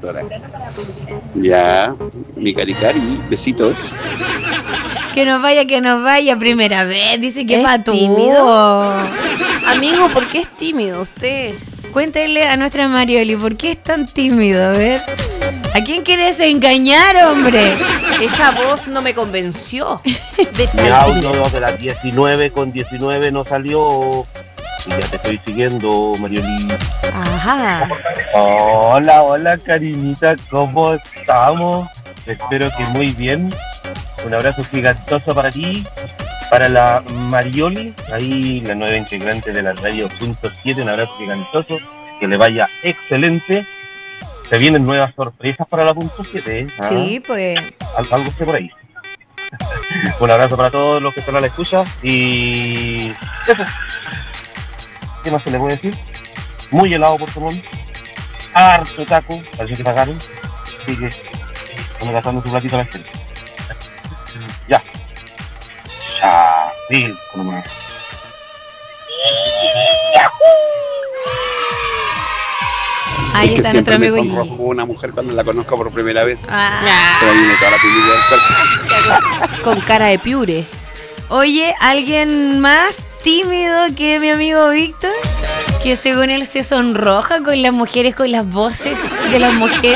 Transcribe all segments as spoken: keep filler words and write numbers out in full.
doctora. Ya, mi cari cari, besitos. Que nos vaya, que nos vaya, primera vez, dice que ¿Es patúo. tímido? Amigo, ¿por qué es tímido usted? Cuéntele a nuestra Marioli, ¿por qué es tan tímido? A ver, ¿a quién quieres engañar, hombre? Esa voz no me convenció. De Mi audio de las diecinueve con diecinueve no salió. Y ya te estoy siguiendo, Marioli. Ajá. Hola, hola, cariñita, ¿cómo estamos? Espero que muy bien. Un abrazo gigantoso para ti, para la Marioli, ahí la nueva integrante de la radio punto siete. Un abrazo gigantoso, que le vaya excelente. Se vienen nuevas sorpresas para la punto siete, ¿eh? ¿Ah? Sí, pues. Al- algo esté por ahí. Un abrazo para todos los que están a la escucha y eso. ¿Qué más se le puede decir? Muy helado por favor. Harto taco, parece que pagaron. Así que estamos gastando su platito a la gente. Ya. Ya. Sí, con una. Ahí es que está siempre nuestro me amigo sonrojo Gigi. como una mujer cuando la conozco por primera vez. Ah. Se me viene toda la timidez del cuerpo. Con cara de piure. Oye, ¿alguien más tímido que mi amigo Víctor? Que según él se sonroja con las mujeres, con las voces de las mujeres.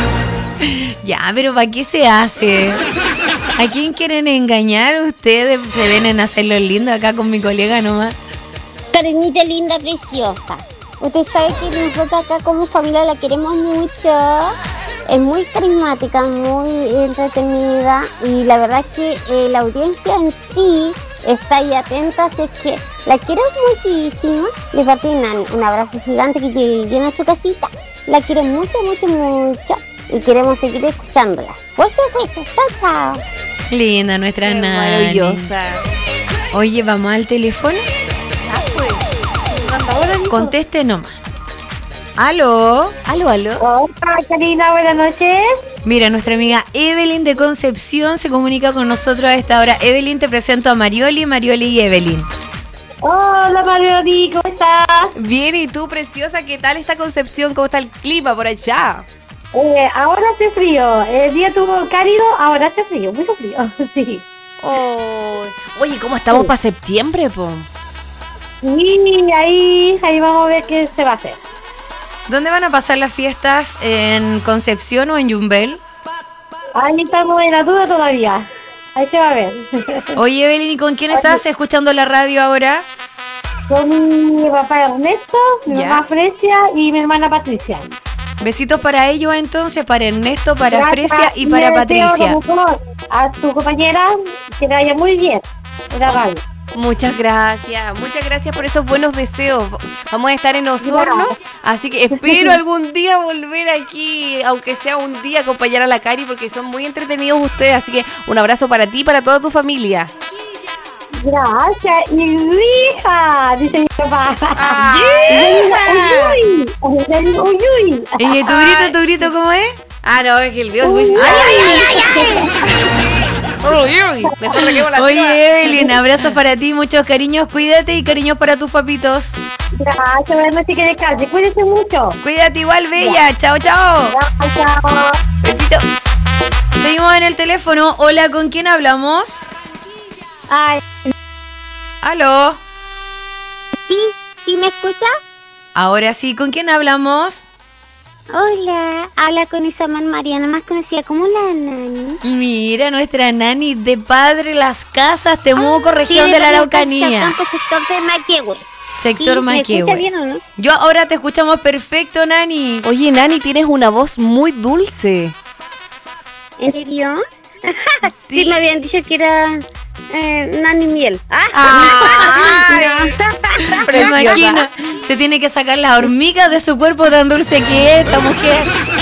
Ya, pero ¿para qué se hace? ¿A quién quieren engañar ustedes? Se vienen a hacerlo lindo acá con mi colega nomás. Karenita linda, preciosa. Usted sabe que nosotros acá como familia la queremos mucho. Es muy carismática, muy entretenida. Y la verdad es que eh, la audiencia en sí está ahí atenta. Así es que la quiero muchísimo. Le partí un abrazo gigante que llena su casita. La quiero mucho, mucho, mucho. Y queremos seguir escuchándola. Por supuesto, chao, chao. Linda nuestra Qué Nani. maravillosa. Oye, ¿vamos al teléfono? Ah, pues. Conteste nomás. ¿Aló? Aló, aló. Hola, Karina, buenas noches. Mira, nuestra amiga Evelyn de Concepción se comunica con nosotros a esta hora. Evelyn, te presento a Marioli, Marioli y Evelyn. Hola, Marioli, ¿cómo estás? Bien, ¿y tú, preciosa? ¿Qué tal esta Concepción? ¿Cómo está el clima por allá? Eh, ahora hace frío. El día tuvo cálido, ahora hace frío, mucho frío. Sí. Oh. Oye, ¿cómo estamos para septiembre, po? Y ahí, ahí vamos a ver qué se va a hacer. ¿Dónde van a pasar las fiestas? ¿En Concepción o en Yumbel? Ahí estamos en la duda todavía. Ahí se va a ver. Oye, Evelyn, ¿y con quién estás escuchando la radio ahora? Con mi papá Ernesto, mi Ya. mamá Frecia y mi hermana Patricia. Besitos para ellos entonces, para Ernesto, para Gracias, Frecia y le para deseo Patricia. lo mejor a tu compañera, que le vaya muy bien en la radio. Muchas gracias, muchas gracias por esos buenos deseos. Vamos a estar en Osorno, así que espero algún día volver aquí, aunque sea un día, acompañar a la Cari, porque son muy entretenidos ustedes. Así que un abrazo para ti y para toda tu familia. Gracias, y hija, dice mi papá. Ah, Uy, uy, uy, uy. ¿Y tu grito, tu grito cómo es? Ah, no, es que el mío es muy... Uy, ¡Ay, ay, ay, ay! Uy, uy, mejor saquemos la tira. Oye, Evelyn, abrazos para ti, muchos cariños, cuídate y cariños para tus papitos. Gracias, buenas noches, que descanse. Cuídense mucho. Cuídate igual, bella. Chao, chao. Chao. Besitos. Seguimos en el teléfono. Hola, ¿con quién hablamos? Ay, ¿Aló? ¿sí? ¿Sí me escucha? Ahora sí, ¿con quién hablamos? Hola, habla con Isamar Mariana, más conocida como la Nani. Mira, nuestra Nani de Padre Las Casas, Temuco, región de la Araucanía. Sector de Maquehue. Sector ¿Me escucha Maquehue. bien o no? Yo ahora te escuchamos perfecto, Nani. Oye, Nani, tienes una voz muy dulce. ¿En serio? Sí. Sí, me habían dicho que era eh, Nani Miel. ¿Ah? Ay. No. Me imagino, se tiene que sacar las hormigas de su cuerpo tan dulce que es esta mujer.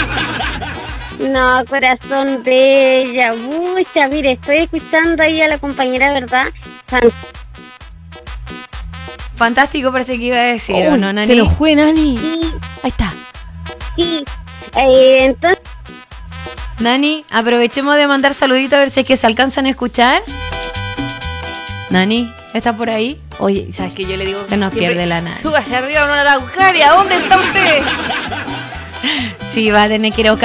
No, corazón bella, mucha. Mire, estoy escuchando ahí a la compañera, ¿verdad? Fan- Fantástico parece que iba a decir, ¿o Uy, no, Nani? se nos fue, Nani. Sí, Ahí está. sí. Eh, entonces, Nani, aprovechemos de mandar saluditos a ver si es que se alcanzan a escuchar. Nani, ¿está por ahí? Oye, ¿sabes qué? Yo le digo... Se nos siempre, pierde la Nani. Súbase arriba a una araucaria. ¿Dónde está usted? Sí, va a tener que ir a buscar